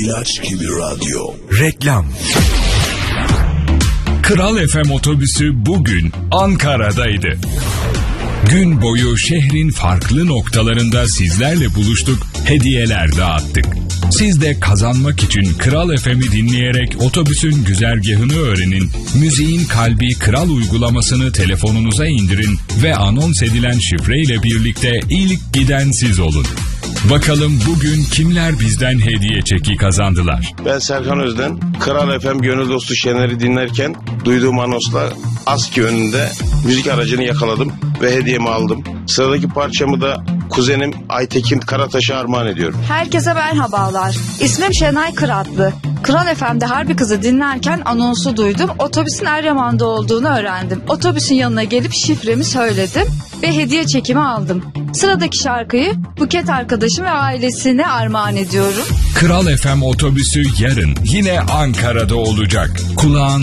İlaç gibi radyo. Reklam. Kral FM otobüsü bugün Ankara'daydı. Gün boyu şehrin farklı noktalarında sizlerle buluştuk, hediyeler dağıttık. Siz de kazanmak için Kral FM'i dinleyerek otobüsün güzergahını öğrenin, müziğin kalbi Kral uygulamasını telefonunuza indirin ve anons edilen şifreyle birlikte ilk giden siz olun. Bakalım bugün kimler bizden hediye çeki kazandılar? Ben Serkan Özden. Kral FM Gönül Dostu Şener'i dinlerken duyduğum anonsla ASKİ önünde müzik aracını yakaladım ve hediyemi aldım. Sıradaki parçamı da kuzenim Aytekin Karataş'a armağan ediyorum. Herkese merhabalar. İsmim Şenay Kıratlı. Kral FM'de Harbi Kız'ı dinlerken anonsu duydum. Otobüsün Eryaman'da olduğunu öğrendim. Otobüsün yanına gelip şifremi söyledim ve hediye çekimi aldım. Sıradaki şarkıyı Buket arkadaşım ve ailesine armağan ediyorum. Kral FM otobüsü yarın yine Ankara'da olacak. Kulağın